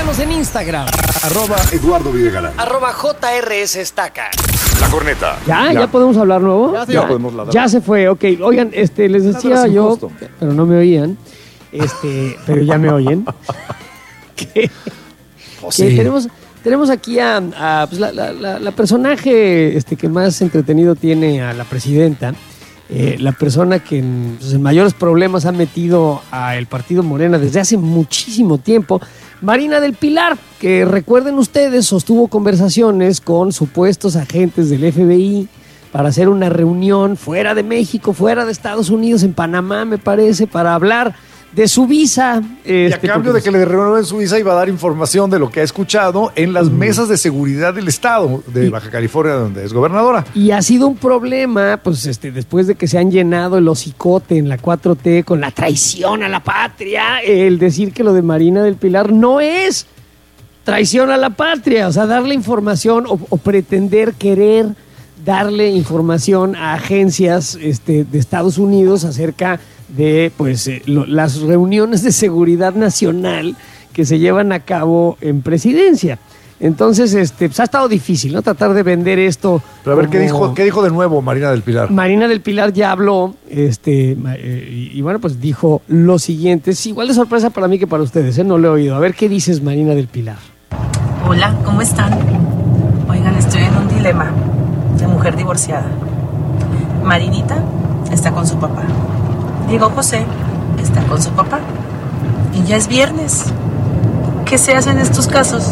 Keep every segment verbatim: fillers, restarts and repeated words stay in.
Síganos en Instagram. Arroba Eduardo Videgaray. Arroba J R S Estaca. La corneta. ¿Ya? ¿Ya, ¿Ya podemos hablar nuevo? Ya, ya, ya podemos hablar. Ya se fue, ok. Oigan, este, les decía yo, justo. Pero no me oían, este, pero ya me oyen. que, oh, sí. que tenemos, tenemos aquí a, a pues, la, la, la, la personaje este, que más entretenido tiene a la presidenta. Eh, la persona que en, pues, en mayores problemas ha metido al partido Morena desde hace muchísimo tiempo, Marina del Pilar, que recuerden ustedes, sostuvo conversaciones con supuestos agentes del F B I para hacer una reunión fuera de México, fuera de Estados Unidos, en Panamá, me parece, para hablar de su visa. Este, y a cambio de que le renueven su visa, iba a dar información de lo que ha escuchado en las uh-huh. mesas de seguridad del estado de y, Baja California, donde es gobernadora. Y ha sido un problema, pues este, después de que se han llenado el hocicote en la cuatro T con la traición a la patria, el decir que lo de Marina del Pilar no es traición a la patria, o sea, darle información o, o pretender querer darle información a agencias este, de Estados Unidos acerca de pues eh, lo, las reuniones de seguridad nacional que se llevan a cabo en presidencia. Entonces, este, pues ha estado difícil, ¿no? Tratar de vender esto. Pero a ver, como... ¿qué dijo, qué dijo de nuevo Marina del Pilar? Marina del Pilar ya habló, este, eh, y, y bueno, pues dijo lo siguiente. Es igual de sorpresa para mí que para ustedes, ¿eh? No lo he oído. A ver, ¿qué dices, Marina del Pilar? Hola, ¿cómo están? Oigan, estoy en un dilema de mujer divorciada. Marinita está con su papá. Diego José está con su papá. Y ya es viernes. ¿Qué se hace en estos casos?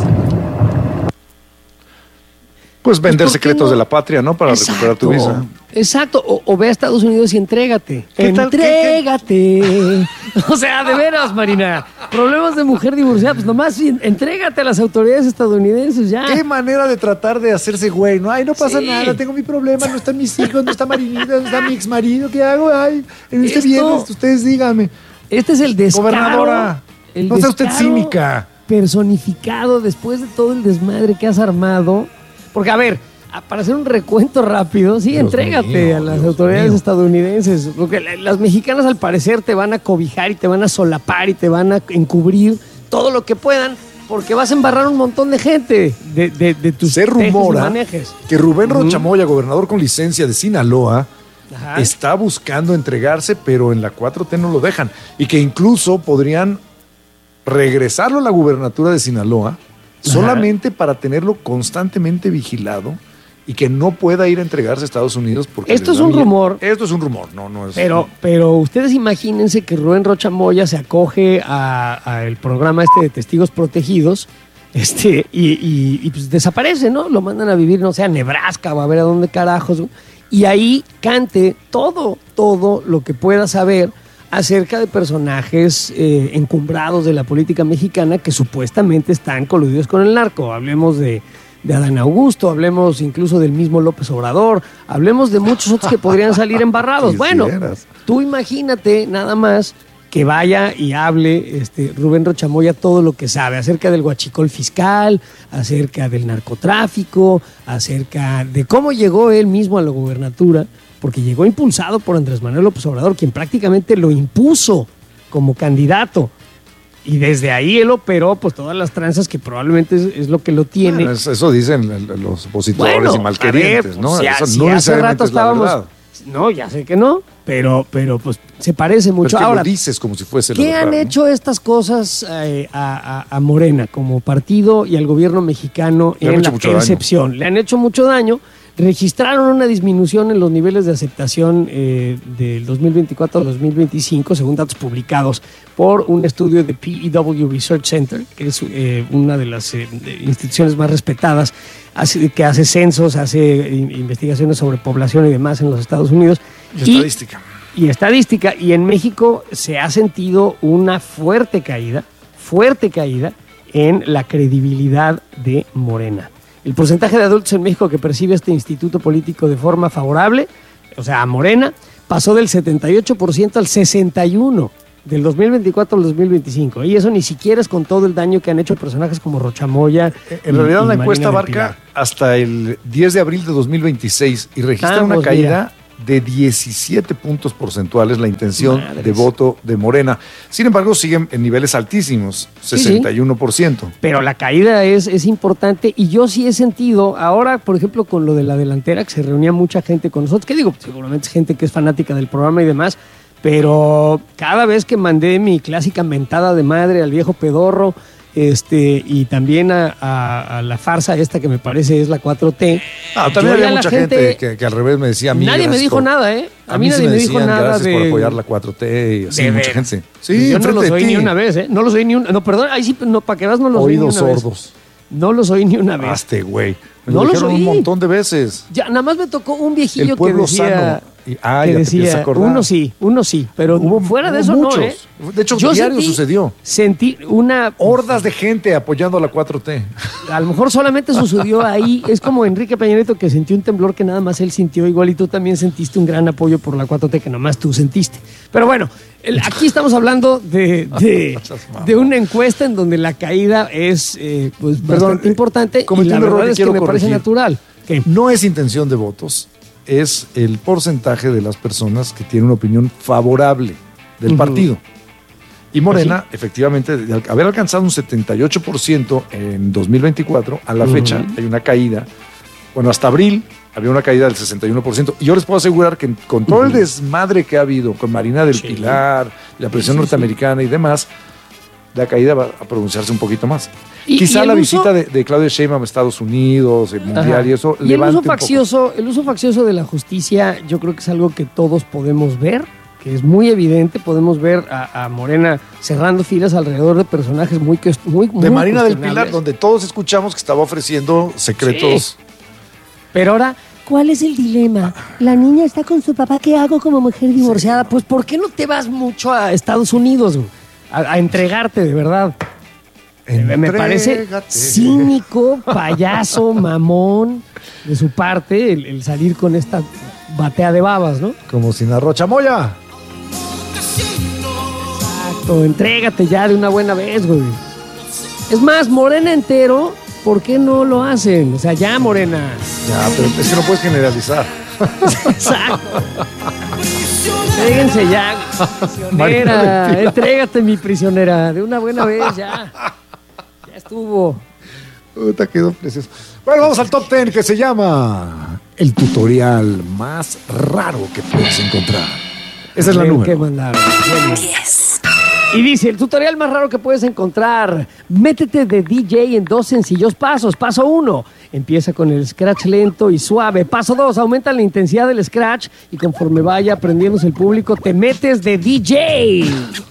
Pues vender pues secretos no? de la patria, ¿no? Para Exacto. recuperar tu visa. Exacto. O, o ve a Estados Unidos y entrégate. ¡Entrégate! ¿Qué, qué? O sea, de veras, Marina. Problemas de mujer divorciada, pues nomás entrégate a las autoridades estadounidenses ya. Qué manera de tratar de hacerse güey, ¿no? Ay, no pasa sí. nada, tengo mi problema, no están mis hijos, no está Marinita, no está mi ex marido, ¿qué hago? Ay, en este Esto, viernes, ustedes díganme. Este es el descaro. Gobernadora, el no sea usted cínica. Personificado después de todo el desmadre que has armado. Porque, a ver, para hacer un recuento rápido, sí, Dios entrégate mío, a las Dios autoridades mío. estadounidenses. Porque las mexicanas, al parecer, te van a cobijar y te van a solapar y te van a encubrir todo lo que puedan, porque vas a embarrar un montón de gente de, de, de tus Se rumora que Rubén Rocha Moya, uh-huh. gobernador con licencia de Sinaloa, Ajá. está buscando entregarse, pero en la cuatro T no lo dejan. Y que incluso podrían regresarlo a la gubernatura de Sinaloa, Ajá. solamente para tenerlo constantemente vigilado y que no pueda ir a entregarse a Estados Unidos. Porque esto es un miedo. rumor. Esto es un rumor, no, no es. Pero, pero ustedes imagínense que Rubén Rocha Moya se acoge al programa este de testigos protegidos este, y, y, y pues desaparece, ¿no? Lo mandan a vivir, no sé, a Nebraska o a ver a dónde carajos. Y ahí cante todo, todo lo que pueda saber acerca de personajes eh, encumbrados de la política mexicana que supuestamente están coludidos con el narco. Hablemos de, de Adán Augusto, hablemos incluso del mismo López Obrador, hablemos de muchos otros que podrían salir embarrados. Bueno, tú imagínate nada más que vaya y hable este, Rubén Rocha Moya todo lo que sabe acerca del huachicol fiscal, acerca del narcotráfico, acerca de cómo llegó él mismo a la gubernatura, porque llegó impulsado por Andrés Manuel López Obrador, quien prácticamente lo impuso como candidato. Y desde ahí él operó pues todas las tranzas que probablemente es, es lo que lo tiene. Bueno, eso dicen los opositores bueno, y malquerientes, ver, ¿no? Si, eso si no hace rato estábamos... No, ya sé que no, pero, pero pues se parece mucho. Pero ahora lo dices como si fuese ¿qué la verdad, han ¿no? hecho estas cosas eh, a, a, a Morena como partido y al gobierno mexicano Le en la percepción? Daño. Le han hecho mucho daño. Registraron una disminución en los niveles de aceptación eh, del dos mil veinticuatro al dos mil veinticinco, según datos publicados por un estudio de P E W Research Center, que es eh, una de las eh, instituciones más respetadas, hace, que hace censos, hace investigaciones sobre población y demás en los Estados Unidos. Y, y estadística. Y estadística. Y en México se ha sentido una fuerte caída, fuerte caída en la credibilidad de Morena. El porcentaje de adultos en México que percibe este instituto político de forma favorable, o sea, a Morena, pasó del setenta y ocho por ciento al sesenta y uno por ciento del dos mil veinticuatro al dos mil veinticinco. Y eso ni siquiera es con todo el daño que han hecho personajes como Rocha Moya. En y, realidad y la encuesta abarca hasta el diez de abril de dos mil veintiséis y registra Vamos, una caída mira. de diecisiete puntos porcentuales la intención Madres. de voto de Morena. Sin embargo, siguen en niveles altísimos, sesenta y uno por ciento. Pero la caída es, es importante y yo sí he sentido, ahora por ejemplo con lo de la delantera, que se reunía mucha gente con nosotros, que digo, seguramente es gente que es fanática del programa y demás, pero cada vez que mandé mi clásica mentada de madre al viejo pedorro, este y también a, a, a la farsa esta que me parece es la cuatro T. Ah, también yo había ya la mucha gente, que, que al revés me decía a mí. Nadie me gracias dijo por- nada, ¿eh? A, A mí mí sí nadie me me dijo decían, nada gracias de... por apoyar la cuatro T y así, de mucha veras. gente. Sí, yo no enfrente los de oí ti. ni una vez, ¿eh? No los oí ni una... No, perdón, ahí sí, no, para que veas, no los oí ni Oídos una vez. sordos. No los oí ni una vez. Hazte, güey. Me No lo los dijeron oí. un montón de veces. Ya, nada más me tocó un viejillo El que pueblo decía... sano. Y- ah, que ya te empiezas a decía, acordar. uno sí, uno sí, pero Hubo- fuera de hubo eso muchos. no, ¿eh? De hecho, Yo diario sentí- sucedió. Sentí una... Hordas de gente apoyando a la cuatro T. A lo mejor solamente sucedió ahí. Es como Enrique Peña Nieto que sintió un temblor que nada más él sintió igual y tú también sentiste un gran apoyo por la cuatro T que nomás tú sentiste. Pero bueno, el- aquí estamos hablando de, de, de una encuesta en donde la caída es eh, pues Perdón, bastante eh, importante y cometí la un error verdad que es que quiero me parece corregir. natural. ¿Qué? No es intención de votos, es el porcentaje de las personas que tienen una opinión favorable del Ujú. partido. Y Morena, efectivamente, de al- haber alcanzado un setenta y ocho por ciento en dos mil veinticuatro, a la Ujú. fecha hay una caída. Bueno, hasta abril había una caída del sesenta y uno por ciento. Y yo les puedo asegurar que con todo el desmadre que ha habido con Marina del Sí. Pilar, la presión Sí, sí, norteamericana y demás, la caída va a pronunciarse un poquito más. Y- Quizá y el la uso- visita de, de Claudia Sheinbaum a Estados Unidos, el Mundial Ajá. y eso, Y el levante uso un poco. faccioso, el uso faccioso de la justicia, yo creo que es algo que todos podemos ver, que es muy evidente. Podemos ver a, a Morena cerrando filas alrededor de personajes muy cuest- muy, muy De Marina del Pilar, cuestionables. donde todos escuchamos que estaba ofreciendo secretos. Pero ahora, ¿cuál es el dilema? La niña está con su papá, ¿qué hago como mujer divorciada? Pues ¿por qué no te vas mucho a Estados Unidos, güey? a, a entregarte de verdad? Me- Me parece Entrégate. cínico, payaso, mamón de su parte el, el salir con esta batea de babas, ¿no? Como sin arroz chamoya. Exacto, entrégate ya de una buena vez, güey. Es más, Morena entero, ¿por qué no lo hacen? O sea, ya, Morena. Ya, pero es que no puedes generalizar. Exacto. Entréguense ya, Marina del prisionera. Pilar. Entrégate, mi prisionera, de una buena vez, ya. Ya estuvo. Puta, quedó precioso. Bueno, vamos al top ten que se llama el tutorial más raro que puedes encontrar. Esa es la ¿Qué número. mandaron? Y dice, el tutorial más raro que puedes encontrar, métete de D J en dos sencillos pasos. Paso uno, empieza con el scratch lento y suave. Paso dos, aumenta la intensidad del scratch y conforme vaya aprendiéndose el público, te metes de D J.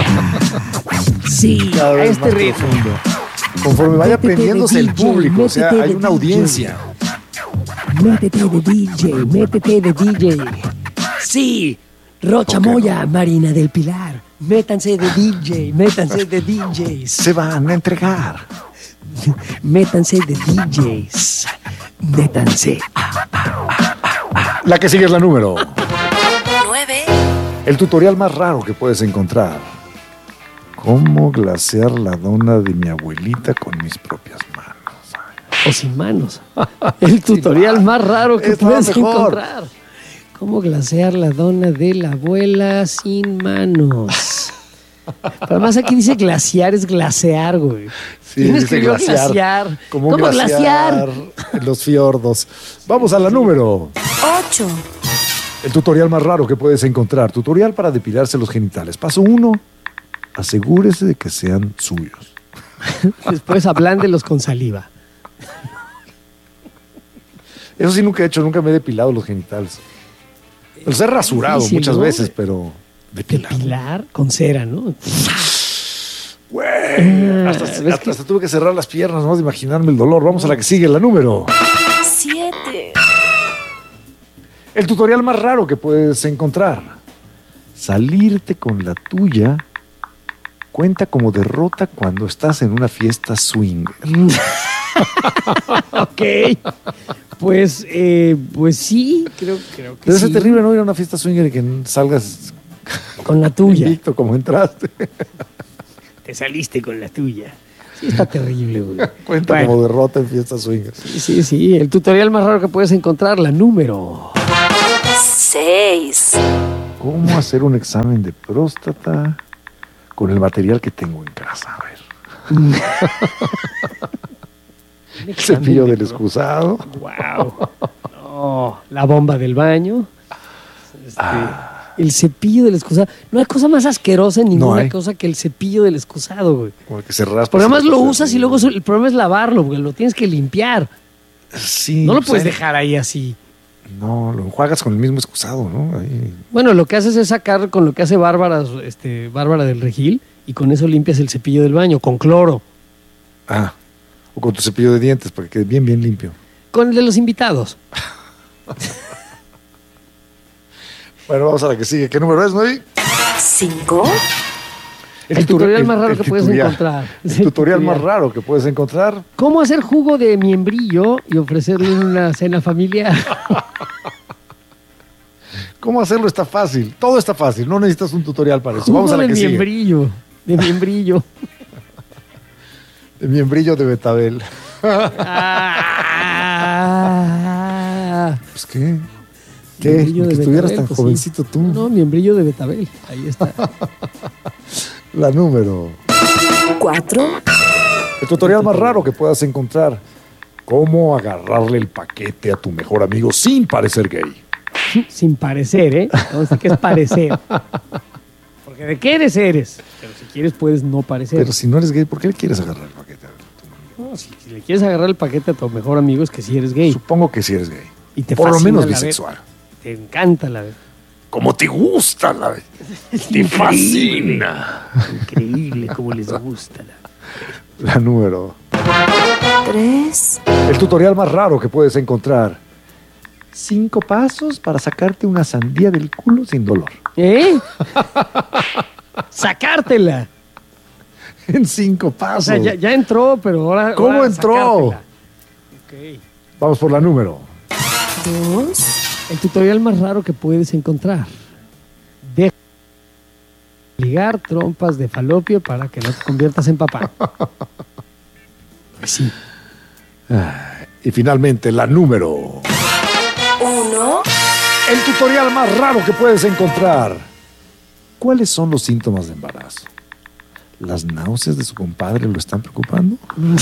Sí, Cada a vez este más ritmo. profundo. Conforme vaya Métete de aprendiéndose el D J, público, o sea, métete hay de una D J. audiencia. Métete de D J, métete de D J. Sí, Rocha Ok. Moya, Marina del Pilar. Métanse de D J, métanse de D Js. Se van a entregar. Métanse de D Js. Métanse. La que sigue es la número. nueve, El tutorial más raro que puedes encontrar. Cómo glasear la dona de mi abuelita con mis propias manos. O sin manos. El tutorial más raro que Está puedes mejor. encontrar. Cómo glasear la dona de la abuela sin manos. Pero además aquí dice glaciar, es glasear, güey. Sí, ¿Quién dice escribió glaciar? ¿Cómo, ¿Cómo glaciar? glaciar? En los fiordos. Vamos a la número. ocho, El tutorial más raro que puedes encontrar. Tutorial para depilarse los genitales. Paso uno. Asegúrese de que sean suyos. Después ablándelos con saliva. Eso sí nunca he hecho. Nunca me he depilado los genitales. Los he rasurado Difícil, muchas ¿no? veces, pero depilado. Depilar con cera, ¿no? Güey, hasta, ¿ves hasta- que- hasta tuve que cerrar las piernas, no de imaginarme el dolor. Vamos a la que sigue, la número. siete, El tutorial más raro que puedes encontrar. Salirte con la tuya cuenta como derrota cuando estás en una fiesta swinger. Ok. Pues, eh, pues sí, creo, creo que Debe sí. ser terrible no ir a una fiesta swinger y que salgas Con la tuya. invicto como entraste. Te saliste con la tuya. Sí, está terrible, güey. Cuenta Bueno, como derrota en fiesta swinger. sí, sí, sí. El tutorial más raro que puedes encontrar, la número. seis. ¿Cómo hacer un examen de próstata con el material que tengo en casa? A ver. El cepillo del excusado. Wow. No, la bomba del baño. Este, ah. El cepillo del excusado. No hay cosa más asquerosa en ninguna no cosa que el cepillo del excusado, güey. Como que se raspa. Porque además lo usas y luego el problema es lavarlo, porque lo tienes que limpiar. Sí. No lo puedes ¿sabes? dejar ahí así. No, lo enjuagas con el mismo excusado, ¿no? Ahí. Bueno, lo que haces es sacar con lo que hace Bárbara, este, Bárbara del Regil, y con eso limpias el cepillo del baño, con cloro. Ah, o con tu cepillo de dientes, para que quede bien, bien limpio. Con el de los invitados. Bueno, vamos a la que sigue. ¿Qué número es, Noy? Cinco. El, el tutorial el, más raro el, el que puedes encontrar. El, el tutorial más raro que puedes encontrar. ¿Cómo hacer jugo de miembrillo y ofrecerle una cena familiar? ¿Cómo hacerlo? Está fácil. Todo está fácil. No necesitas un tutorial para eso. Jugo Vamos a la que de sigue. miembrillo. De miembrillo. De miembrillo de betabel. Ah, pues qué. ¿Qué? Que estuvieras tan pues jovencito sí. tú. No, miembrillo de betabel. Ahí está. La número cuatro. El tutorial más raro que puedas encontrar. Cómo agarrarle el paquete a tu mejor amigo sin parecer gay. Sin parecer, ¿eh? No sé qué es parecer. Porque de qué eres, eres. Pero si quieres, puedes no parecer. Pero si no eres gay, ¿por qué le quieres agarrar el paquete a tu amigo? No, si, si le quieres agarrar el paquete a tu mejor amigo es que si eres gay. Supongo que si eres gay. Y te Por lo menos bisexual. Te encanta la vez. Como te gusta la vez. Te fascina. Increíble como les gusta la La número tres. El tutorial más raro que puedes encontrar. Cinco pasos para sacarte una sandía del culo sin dolor. ¿Eh? Sacártela. En cinco pasos. O sea, ya, ya entró, pero ahora. ¿Cómo ahora entró? Okay. Vamos por la número dos. El tutorial más raro que puedes encontrar. Deja de ligar trompas de falopio para que no te conviertas en papá. Pues sí. Ah, y finalmente la número uno. El tutorial más raro que puedes encontrar. ¿Cuáles son los síntomas de embarazo? ¿Las náuseas de su compadre lo están preocupando?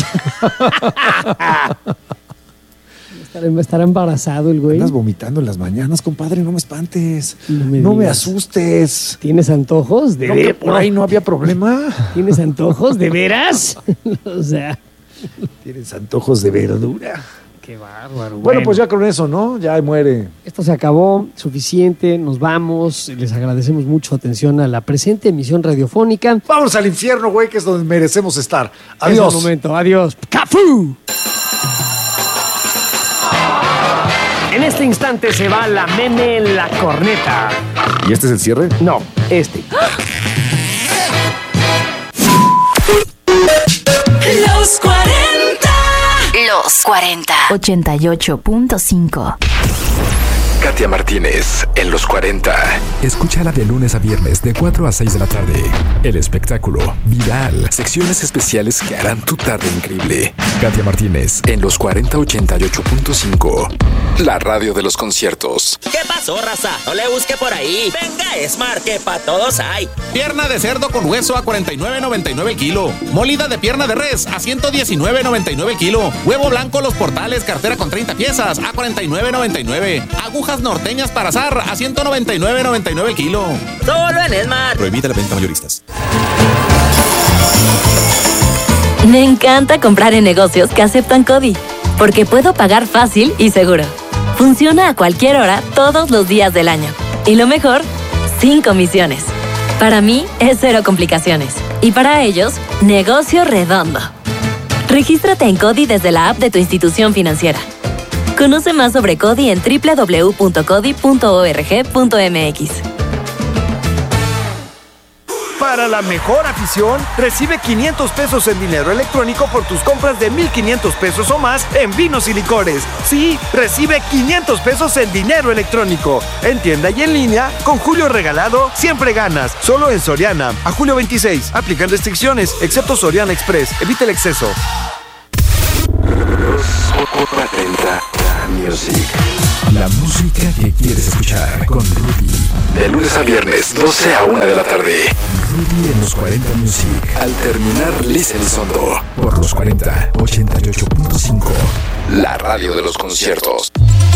¿Estará embarazado el güey? Andas vomitando en las mañanas, compadre, no me espantes. No me, no me asustes. ¿Tienes antojos? ¿De no, que por no. ahí no había problema. ¿Tienes antojos? ¿De veras? O sea... Tienes antojos de verdura. Qué bárbaro. Bueno, bueno, pues ya con eso, ¿no? Ya muere. Esto se acabó, suficiente, nos vamos. Les agradecemos mucho atención a la presente emisión radiofónica. Vamos al infierno, güey, que es donde merecemos estar. Adiós. Es el momento, adiós. ¡Cafú! En este instante se va la meme en la corneta. ¿Y este es el cierre? No, este. Los cuarenta. Los cuarenta. ochenta y ocho punto cinco. Katia Martínez en Los cuarenta. Escúchala de lunes a viernes de cuatro a seis de la tarde. El espectáculo viral. Secciones especiales que harán tu tarde increíble. Katia Martínez en Los cuarenta ochenta y ocho punto cinco. La radio de los conciertos. ¿Qué pasó, raza? No le busque por ahí. Venga, Smart, que pa' todos hay. Pierna de cerdo con hueso a cuarenta y nueve noventa y nueve el kilo. Molida de pierna de res a ciento diecinueve noventa y nueve el kilo. Huevo blanco Los Portales, cartera con treinta piezas a cuarenta y nueve noventa y nueve. Agujas norteñas para azar a ciento noventa y nueve noventa y nueve el kilo. Solo en Smart. Prohibida la venta mayoristas. Me encanta comprar en negocios que aceptan CODI, porque puedo pagar fácil y seguro. Funciona a cualquier hora, todos los días del año. Y lo mejor, sin comisiones. Para mí, es cero complicaciones. Y para ellos, negocio redondo. Regístrate en CODI desde la app de tu institución financiera. Conoce más sobre CODI en doble u doble u doble u punto codi punto org punto m x. Para la mejor afición, recibe quinientos pesos en dinero electrónico por tus compras de mil quinientos pesos o más en vinos y licores. Sí, recibe quinientos pesos en dinero electrónico. En tienda y en línea, con Julio Regalado, siempre ganas. Solo en Soriana. A julio veintiséis. Aplican restricciones, excepto Soriana Express. Evita el exceso. cuarenta. Music. La música que quieres escuchar con Rudy. De lunes a viernes, doce a una de la tarde. Rudy en los cuarenta Music. Al terminar, Lisa Elizondo. Por los cuarenta, ochenta y ocho punto cinco. La radio de los conciertos.